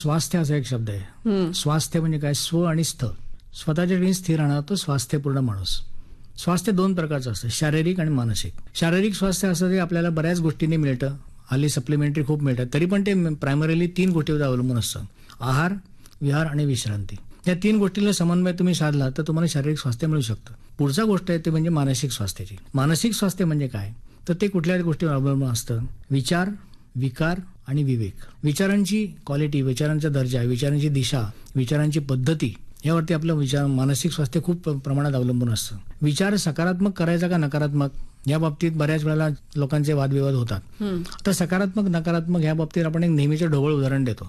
स्वास्थ्य असा एक शब्द आहे. स्वास्थ्य म्हणजे काय? स्व आणि स्थ. स्वतःच्या ठिकाणी स्थिर राहणार तो स्वास्थ्यपूर्ण माणूस. स्वास्थ्य दोन प्रकारचं असतं, शारीरिक आणि मानसिक. शारीरिक स्वास्थ्य असं ते आपल्याला बऱ्याच गोष्टींनी मिळतं, हल्ली सप्लिमेंटरी खूप मिळतात, तरी पण ते प्रायमरीली 3 गोष्टीवर अवलंबून असतं: आहार, विहार आणि विश्रांती. या 3 गोष्टीला समन्वय तुम्ही साधला तर तुम्हाला शारीरिक स्वास्थ्य मिळू शकतं. पुढचा गोष्ट आहे ते म्हणजे मानसिक स्वास्थ्याची. मानसिक स्वास्थ्य म्हणजे काय? तर ते कुठल्याही गोष्टीवर अवलंबून असतं: विचार, विकार आणि विवेक. विचारांची क्वालिटी, विचारांचा दर्जा, विचारांची दिशा, विचारांची पद्धती यावरती आपलं मानसिक स्वास्थ्य खूप प्रमाणात अवलंबून असतं. विचार सकारात्मक करायचा का नकारात्मक या बाबतीत बऱ्याच वेळेला लोकांचे वादविवाद होतात. तर सकारात्मक नकारात्मक या बाबतीत आपण एक नेहमीचं ढोबळ उदाहरण देतो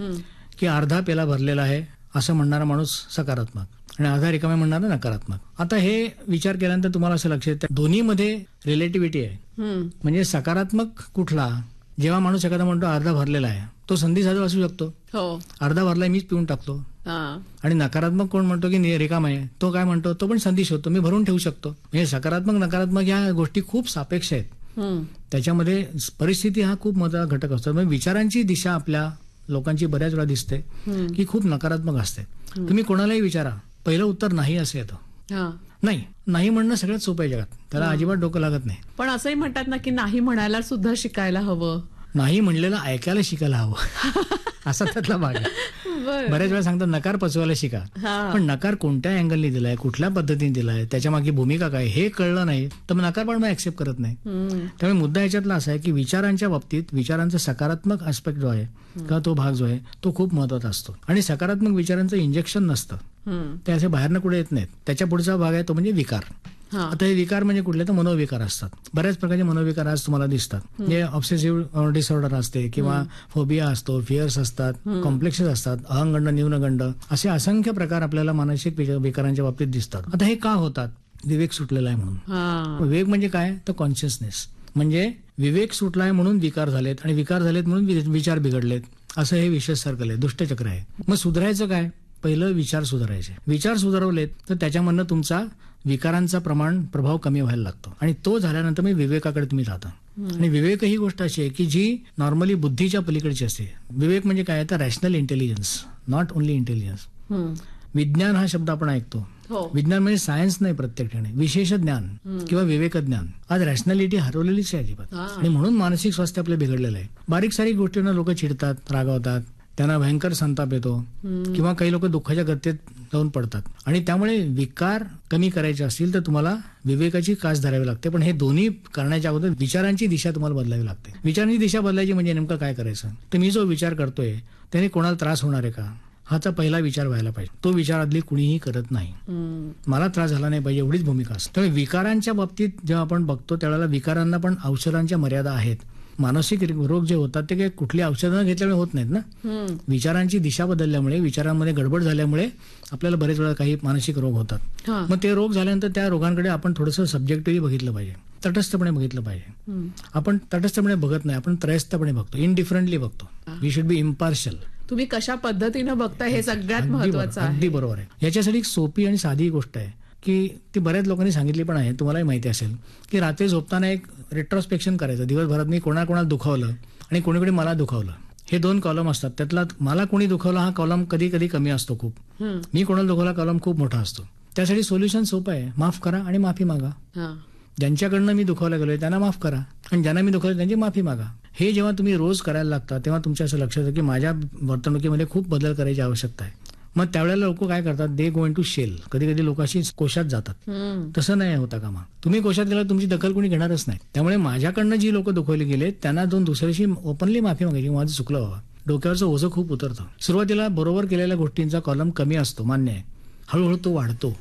की अर्धा पेला भरलेला आहे असं म्हणणारा माणूस सकारात्मक आणि अर्धा रिकामा म्हणणारा नकारात्मक. आता हे विचार केल्यानंतर तुम्हाला असं लक्षात येतं दोन्हीमध्ये रिलेटिव्हिटी आहे. म्हणजे सकारात्मक कुठला? जेव्हा माणूस एखादा म्हणतो अर्धा भरलेला आहे, तो संधी साधू असू शकतो, अर्धा भरलाय मीच पिऊन टाकतो. आणि नकारात्मक कोण म्हणतो की रिकामा आहे, तो काय म्हणतो? तो पण संधी शोधतो, मी भरून ठेवू शकतो. म्हणजे सकारात्मक नकारात्मक या गोष्टी खूप सापेक्ष आहेत. त्याच्यामध्ये परिस्थिती हा खूप मोठा घटक असतो. म्हणजे विचारांची दिशा आपल्या लोकांची बऱ्याच वेळा दिसते की खूप नकारात्मक असते. तुम्ही कोणालाही विचारा, पहिलं उत्तर नाही असं येतं. नाही म्हणणं सगळ्यात सोपं आहे जगात, त्याला अजिबात डोकं लागत नाही. पण असंही म्हणतात ना की नाही म्हणायला सुद्धा शिकायला हवं, नाही म्हणलेलं ऐकायला शिकायला हवं असा त्यातला भाग आहे. बऱ्याच वेळा सांगतात नकार पचवायला शिका, पण नकार कोणत्या अँगलने दिलाय, कुठल्या पद्धतीने दिलाय, त्याच्या मागे भूमिका काय हे कळलं नाही तर मग नकार पण ऍक्सेप्ट करत नाही. त्यामुळे मुद्दा याच्यातला असा आहे की विचारांच्या बाबतीत विचारांचा सकारात्मक आस्पेक्ट जो आहे किंवा तो भाग जो आहे तो खूप महत्वाचा असतो. आणि सकारात्मक विचारांचं इंजेक्शन नसतं, ते असे बाहेरनं कुठे येत नाहीत. त्याच्या पुढचा भाग आहे तो म्हणजे विकार. आता हे विकार म्हणजे कुठले? तर मनोविकार असतात. बऱ्याच प्रकारचे मनोविकार आज तुम्हाला दिसतात. म्हणजे ऑब्सेसिव्ह डिसऑर्डर असते किंवा फोबिया असतो, फिअर्स असतात, कॉम्प्लेक्सेस असतात, अहंगंड, न्यूनगंड, असे असंख्य प्रकार आपल्याला मानसिक विकारांच्या बाबतीत दिसतात. आता हे का होतात? विवेक सुटलेला आहे म्हणून. विवेक म्हणजे काय? तर कॉन्शियसनेस. म्हणजे विवेक सुटलाय म्हणून विकार झालेत आणि विकार झालेत म्हणून विचार बिघडलेत, असं हे विशेष सर्कल आहे, दुष्टचक्र आहे. मग सुधारायचं काय? पहिलं विचार सुधारायचे. विचार सुधारवलेत तर त्याच्यामधनं तुमचा विकारांचा प्रभाव कमी व्हायला लागतो आणि तो झाल्यानंतर मी विवेकाकडे तुम्ही जाता. आणि विवेक ही गोष्ट अशी आहे की जी नॉर्मली बुद्धीच्या पलीकडची असते. विवेक म्हणजे काय? तर rational intelligence, not only intelligence. विज्ञान हा शब्द आपण ऐकतो, विज्ञान म्हणजे सायन्स नाही, प्रत्येक ठिकाणी विशेष ज्ञान किंवा विवेक ज्ञान. आज रॅशनॅलिटी हरवलेलीच आहे अजिबात, आणि म्हणून मानसिक स्वास्थ्य आपलं बिघडलेलं आहे. बारीक सारीक गोष्टींना लोक चिडतात, रागावतात, त्यांना भयंकर संताप येतो किंवा काही लोक दुःखाच्या गतीत जाऊन पडतात. आणि त्यामुळे विकार कमी करायचे असतील तर तुम्हाला विवेकाची कास धरावी लागते. पण हे दोन्ही करण्याच्या अगोदर विचारांची दिशा तुम्हाला बदलावी लागते. विचारांची दिशा बदलायची म्हणजे नेमकं काय करायचं? तर मी जो विचार करतोय त्याने कोणाला त्रास होणार आहे का, हाचा पहिला विचार व्हायला पाहिजे. तो विचार आदली कुणीही करत नाही. मला त्रास झाला नाही पाहिजे एवढीच भूमिका असते. त्यामुळे विकारांच्या बाबतीत जेव्हा आपण बघतो त्यावेळेला विकारांना पण औषधांच्या मर्यादा आहेत. मानसिक रोग जे होतात ते काही कुठली औषधं घेतल्यामुळे होत नाहीत ना. विचारांची दिशा बदलल्यामुळे, विचारांमध्ये गडबड झाल्यामुळे आपल्याला बरेच वेळा काही मानसिक रोग होतात. मग ते रोग झाल्यानंतर त्या रोगांकडे आपण थोडंसं सब्जेक्टिव्हली बघितलं पाहिजे, तटस्थपणे बघितलं पाहिजे. आपण तटस्थपणे बघत नाही, आपण त्रयस्थपणे बघतो, इनडिफरंटली बघतो. We should be impartial. तुम्ही कशा पद्धतीनं बघता हे सगळ्यात महत्वाचं आहे. अगदी बरोबर आहे. याच्यासाठी एक सोपी आणि साधी गोष्ट आहे की ती बऱ्याच लोकांनी सांगितली पण आहे, तुम्हालाही माहिती असेल की रात्री झोपताना एक रेट्रोस्पेक्शन करायचं. दिवसभरात मी कोणाकोणाला दुखावलं आणि कोणीकडे मला दुखावलं, हे 2 कॉलम असतात. त्यातला मला कोणी दुखावलं हा कॉलम कधी कधी कमी असतो खूप, मी कोणाला दुखावला कॉलम खूप मोठा असतो. त्यासाठी सोल्युशन सोपं आहे, माफ करा आणि माफी मागा. ज्यांच्याकडनं मी दुखावला गेलोय त्यांना माफ करा आणि ज्यांना मी दुखावलं त्यांची माफी मागा. हे जेव्हा तुम्ही रोज करायला लागता तेव्हा तुमच्या असं लक्षात येतं की माझ्या वर्तणुकीमध्ये खूप बदल करायची आवश्यकता आहे. मग त्यावेळेला लोक काय करतात? दे गो इन टू शेल. कधी कधी लोक अशी कोशात जातात. तसं नाही होता कामा. तुम्ही कोशात गेला तुमची दखल कोणी घेणारच नाही. त्यामुळे माझ्याकडनं जी लोक दुखवली गेले त्यांना जाऊन दुसऱ्याशी ओपनली माफी मागायची, माझं चुकलं बाबा. डोक्यावरचं ओझं खूप उतरतं. सुरुवातीला बरोबर केलेल्या गोष्टींचा कॉलम कमी असतो, मान्य आहे, हळूहळू तो वाढतो.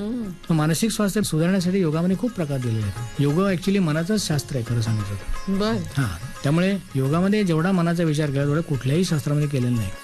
मानसिक स्वास्थ्य सुधारण्यासाठी योगामध्ये खूप प्रकार दिलेले आहेत. योग ऍक्च्युली मनाचंच शास्त्र आहे खरं सांगितलं. त्यामुळे योगामध्ये जेवढा मनाचा विचार केला तेवढा कुठल्याही शास्त्रामध्ये केलेला नाही.